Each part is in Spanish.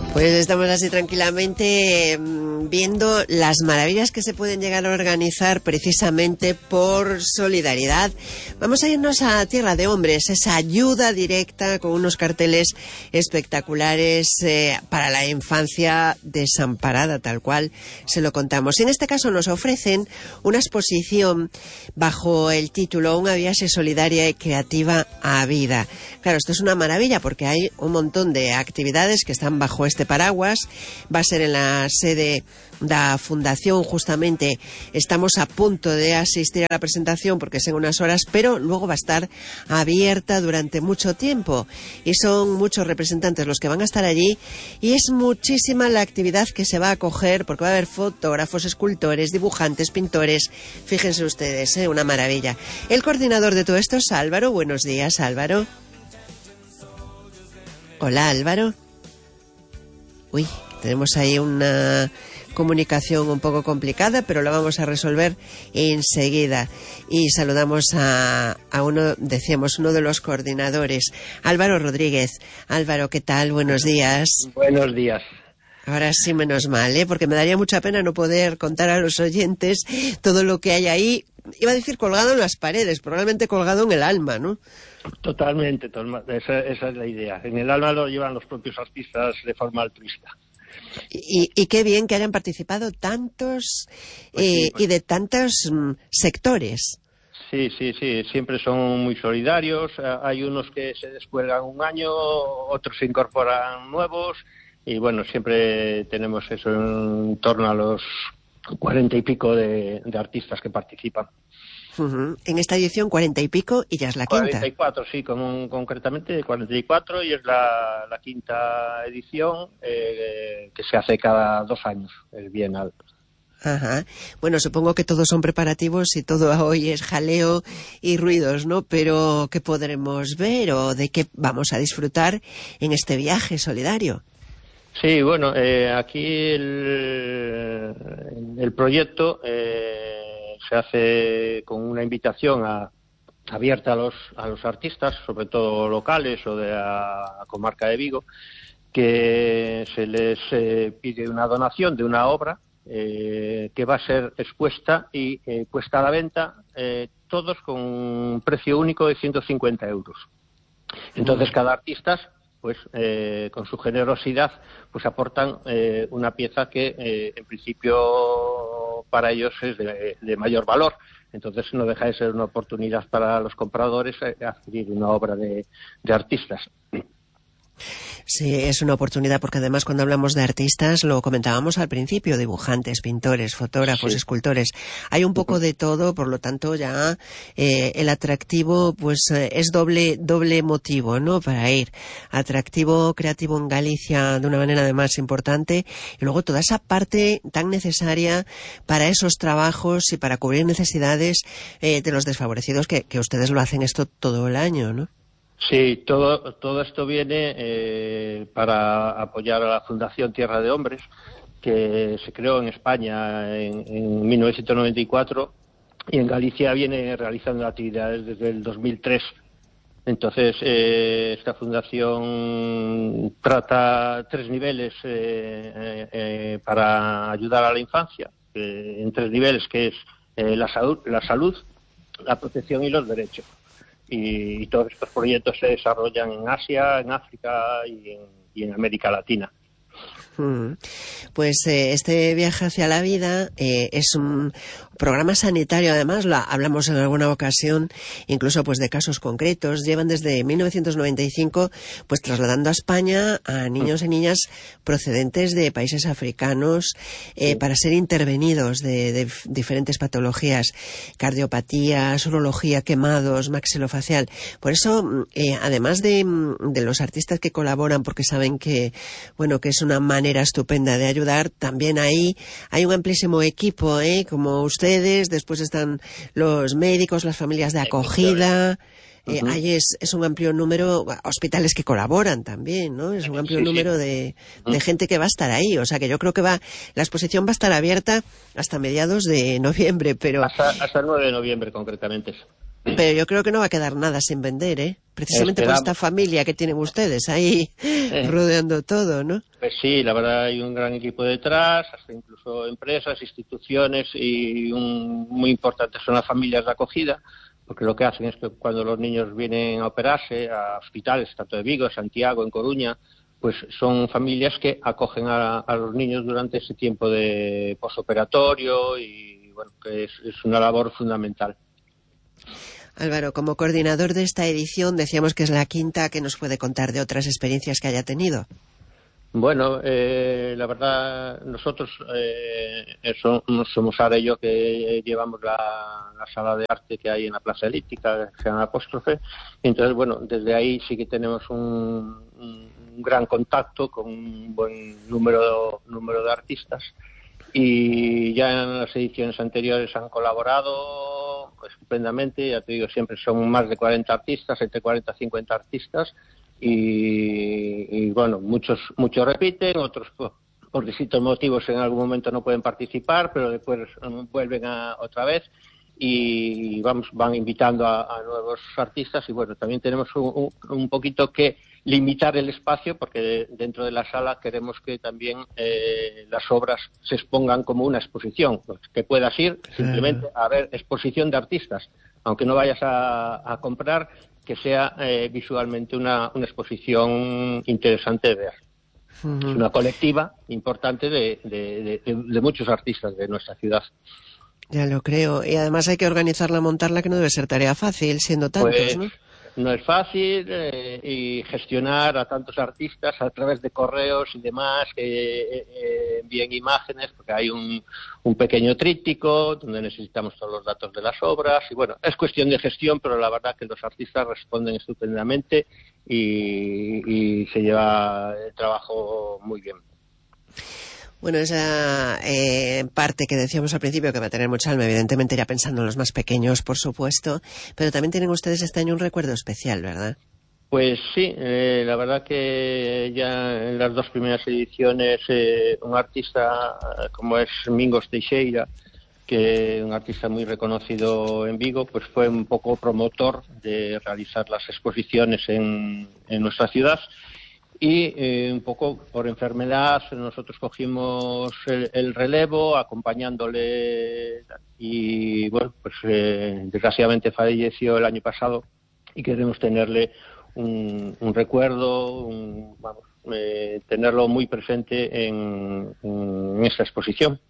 Pues estamos así tranquilamente viendo las maravillas que se pueden llegar a organizar precisamente por solidaridad. Vamos a irnos a Tierra de Hombres, esa ayuda directa con unos carteles espectaculares para la infancia desamparada, tal cual se lo contamos. Y en este caso nos ofrecen una exposición bajo el título Una viaxe solidaria y creativa a vida. Claro, esto es una maravilla porque hay un montón de actividades que están bajo este paraguas. Va a ser en la sede de la Fundación, justamente estamos a punto de asistir a la presentación porque es en unas horas, pero luego va a estar abierta durante mucho tiempo y son muchos representantes los que van a estar allí y es muchísima la actividad que se va a acoger porque va a haber fotógrafos, escultores, dibujantes, pintores. Fíjense ustedes, una maravilla. El coordinador de todo esto es Álvaro. Buenos días, Álvaro. Hola, Álvaro. Uy, tenemos ahí una comunicación un poco complicada, pero la vamos a resolver enseguida. Y saludamos a uno de los coordinadores, Álvaro Rodríguez. Álvaro, ¿qué tal? Buenos días. Buenos días. Ahora sí, menos mal, porque me daría mucha pena no poder contar a los oyentes todo lo que hay ahí. Iba a decir colgado en las paredes, probablemente colgado en el alma, ¿no? Totalmente, esa es la idea. En el alma lo llevan los propios artistas de forma altruista. Y qué bien que hayan participado tantos y de tantos sectores. Sí, siempre son muy solidarios. Hay unos que se descuelgan un año, otros se incorporan nuevos y bueno, siempre tenemos eso en torno a los 40 y pico de artistas que participan. En esta edición 40 y pico y ya es la quinta. 44, sí, concretamente 44 y es la quinta edición que se hace cada 2 años, el Bienal. Ajá. Bueno, supongo que todos son preparativos y todo hoy es jaleo y ruidos, ¿no? Pero ¿qué podremos ver o de qué vamos a disfrutar en este viaje solidario? Sí, bueno, aquí el proyecto se hace con una invitación abierta a los artistas, sobre todo locales o de la comarca de Vigo, que se les pide una donación de una obra que va a ser expuesta y puesta a la venta, todos con un precio único de 150 euros. Entonces cada artista, pues con su generosidad, pues aportan una pieza que en principio para ellos es de mayor valor. Entonces no deja de ser una oportunidad para los compradores adquirir una obra de artistas. Sí, es una oportunidad porque además cuando hablamos de artistas, lo comentábamos al principio, dibujantes, pintores, fotógrafos, escultores, hay un poco de todo, por lo tanto ya el atractivo pues es doble motivo, ¿no? Para ir. Atractivo creativo en Galicia de una manera además importante y luego toda esa parte tan necesaria para esos trabajos y para cubrir necesidades de los desfavorecidos que ustedes lo hacen esto todo el año, ¿no? Sí, todo esto viene para apoyar a la Fundación Tierra de Hombres, que se creó en España en 1994 y en Galicia viene realizando actividades desde el 2003. Entonces, esta fundación trata 3 niveles para ayudar a la infancia, en 3 niveles, que es la salud, la protección y los derechos. Y todos estos proyectos se desarrollan en Asia, en África y en América Latina. Pues este viaje hacia la vida es un programa sanitario, además lo hablamos en alguna ocasión, incluso pues de casos concretos. Llevan desde 1995 pues trasladando a España a niños y niñas procedentes de países africanos para ser intervenidos de diferentes patologías, cardiopatías, urología, quemados, maxilofacial. Por eso, además de los artistas que colaboran porque saben que es una manera estupenda de ayudar, también ahí hay un amplísimo equipo, como ustedes, después están los médicos, las familias de acogida, ahí es un amplio número, hospitales que colaboran también, ¿no? Es un amplio número de gente que va a estar ahí, o sea que yo creo que la exposición va a estar abierta hasta mediados de noviembre, pero... Hasta el 9 de noviembre concretamente. Pero yo creo que no va a quedar nada sin vender, precisamente por esta familia que tienen ustedes ahí rodeando todo, ¿no? Pues sí, la verdad hay un gran equipo detrás, hasta incluso empresas, instituciones y muy importante son las familias de acogida, porque lo que hacen es que cuando los niños vienen a operarse a hospitales, tanto de Vigo, Santiago, en Coruña, pues son familias que acogen a los niños durante ese tiempo de posoperatorio y bueno, que es una labor fundamental. Álvaro, como coordinador de esta edición, decíamos que es la quinta, que nos puede contar de otras experiencias que haya tenido. Bueno, la verdad, nosotros somos Sara y yo que llevamos la sala de arte que hay en la Plaza Elíptica, que se llama Apóstrofe. Entonces, bueno, desde ahí sí que tenemos un gran contacto con un buen número de artistas. Y ya en las ediciones anteriores han colaborado estupendamente, ya te digo, siempre son más de 40 artistas, entre 40 y 50 artistas, y bueno, muchos repiten, otros por distintos motivos en algún momento no pueden participar, pero después vuelven otra vez y van invitando a nuevos artistas. Y bueno, también tenemos un poquito que limitar el espacio, porque dentro de la sala queremos que también las obras se expongan como una exposición, que puedas ir simplemente a ver exposición de artistas, aunque no vayas a comprar, que sea visualmente una exposición interesante de ver. Es una colectiva importante de muchos artistas de nuestra ciudad. Ya lo creo. Y además hay que organizarla, montarla, que no debe ser tarea fácil, siendo tantos, pues, ¿no? No es fácil y gestionar a tantos artistas a través de correos y demás que envíen imágenes, porque hay un pequeño tríptico donde necesitamos todos los datos de las obras y bueno, es cuestión de gestión, pero la verdad que los artistas responden estupendamente y se lleva el trabajo muy bien. Bueno, esa parte que decíamos al principio que va a tener mucha alma, evidentemente ya pensando en los más pequeños, por supuesto, pero también tienen ustedes este año un recuerdo especial, ¿verdad? Pues sí, la verdad que ya en las dos primeras ediciones un artista como es Mingos Teixeira, que es un artista muy reconocido en Vigo, pues fue un poco promotor de realizar las exposiciones en nuestra ciudad. Y un poco por enfermedad nosotros cogimos el relevo acompañándole y bueno, pues desgraciadamente falleció el año pasado y queremos tenerle un recuerdo, tenerlo muy presente en esta exposición.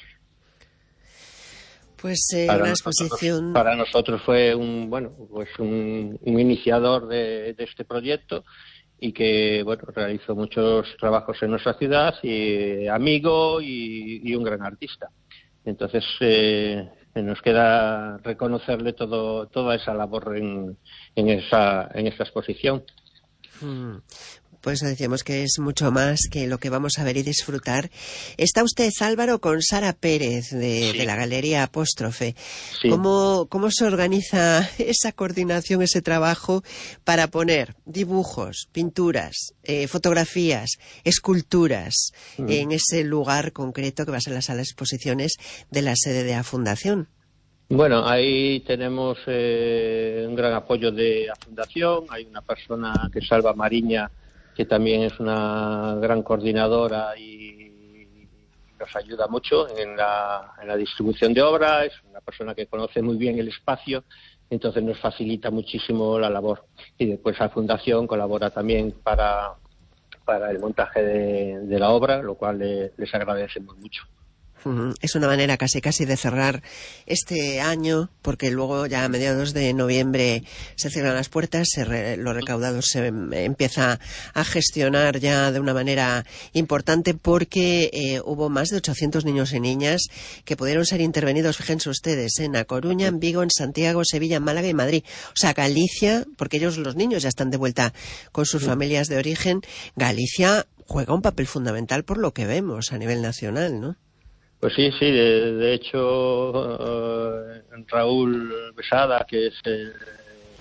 Pues una exposición. Para nosotros fue un iniciador de este proyecto y que bueno realizó muchos trabajos en nuestra ciudad, y amigo y un gran artista. Entonces nos queda reconocerle toda esa labor en esta exposición. Pues decíamos que es mucho más que lo que vamos a ver y disfrutar. Está usted, Álvaro, con Sara Pérez de la Galería Apóstrofe. Sí. ¿Cómo se organiza esa coordinación, ese trabajo para poner dibujos, pinturas, fotografías, esculturas en ese lugar concreto que va a ser la sala de exposiciones de la sede de la Fundación? Bueno, ahí tenemos un gran apoyo de la Fundación. Hay una persona que es Salva Mariña, que también es una gran coordinadora y nos ayuda mucho en la distribución de obra. Es una persona que conoce muy bien el espacio, entonces nos facilita muchísimo la labor. Y después la Fundación colabora también para el montaje de la obra, lo cual les agradecemos mucho. Es una manera casi de cerrar este año, porque luego ya a mediados de noviembre se cierran las puertas, lo recaudado se empieza a gestionar ya de una manera importante, porque hubo más de 800 niños y niñas que pudieron ser intervenidos, fíjense ustedes, en A Coruña, en Vigo, en Santiago, Sevilla, Málaga y Madrid. O sea, Galicia, porque los niños ya están de vuelta con sus familias de origen, Galicia juega un papel fundamental por lo que vemos a nivel nacional, ¿no? Pues sí, de hecho Raúl Besada, que es el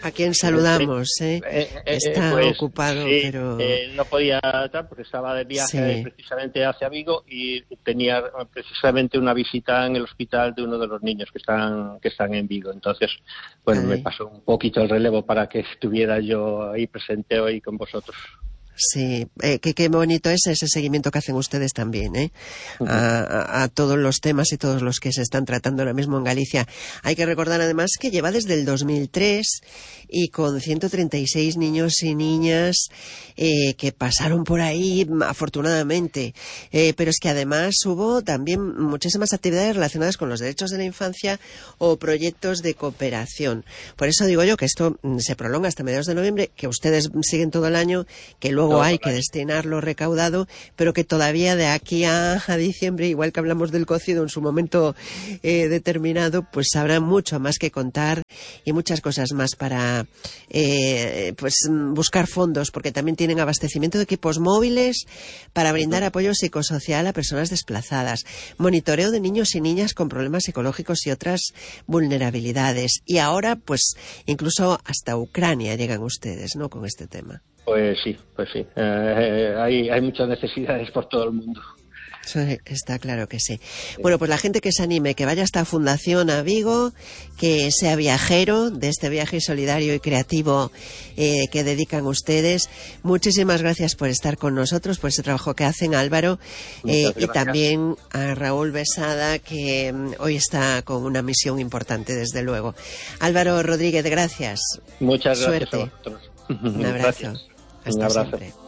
A quien saludamos, está pues, ocupado, sí, pero... no podía estar porque estaba de viaje precisamente hacia Vigo y tenía precisamente una visita en el hospital de uno de los niños que están en Vigo. Entonces, bueno, me pasó un poquito el relevo para que estuviera yo ahí presente hoy con vosotros. Sí, qué bonito es ese seguimiento que hacen ustedes también, a todos los temas y todos los que se están tratando ahora mismo en Galicia. Hay que recordar además que lleva desde el 2003 y con 136 niños y niñas que pasaron por ahí, afortunadamente. Pero es que además hubo también muchísimas actividades relacionadas con los derechos de la infancia o proyectos de cooperación. Por eso digo yo que esto se prolonga hasta mediados de noviembre, que ustedes siguen todo el año, que luego hay que destinar lo recaudado, pero que todavía de aquí a diciembre, igual que hablamos del cocido en su momento determinado, pues habrá mucho más que contar y muchas cosas más para pues buscar fondos, porque también tienen abastecimiento de equipos móviles para brindar apoyo psicosocial a personas desplazadas, monitoreo de niños y niñas con problemas psicológicos y otras vulnerabilidades. Y ahora, pues incluso hasta Ucrania llegan ustedes, ¿no?, con este tema. Pues sí. Hay muchas necesidades por todo el mundo. Sí, está claro que sí. Bueno, pues la gente que se anime, que vaya a esta fundación a Vigo, que sea viajero de este viaje solidario y creativo que dedican ustedes. Muchísimas gracias por estar con nosotros, por ese trabajo que hacen, Álvaro. Y también a Raúl Besada, que hoy está con una misión importante, desde luego. Álvaro Rodríguez, gracias. Muchas gracias. Suerte. A vosotros. Un abrazo. Gracias. Hasta siempre.